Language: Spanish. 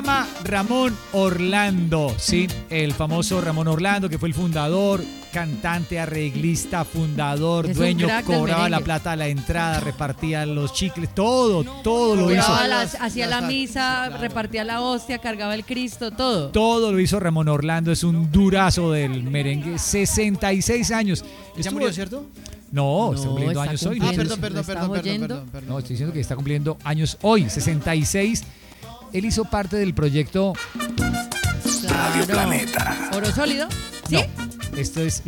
Ramón Orlando, sí, el famoso Ramón Orlando, que fue el fundador, cantante, arreglista, fundador, Es un dueño, crack del cobraba la merengue. plata a la entrada, repartía los chicles, todo lo hizo. Hacía la misa, repartía la hostia, cargaba el Cristo, todo. Todo lo hizo Ramón Orlando, es un durazo del merengue, 66 años. ¿Ya murió, cierto? No, está No, cumpliendo está años hoy. cumpliendo. Perdón. No, estoy diciendo que está cumpliendo años hoy, 66. Él hizo parte del proyecto. Radio Planeta. ¿Oro sólido? ¿Sí? No, esto es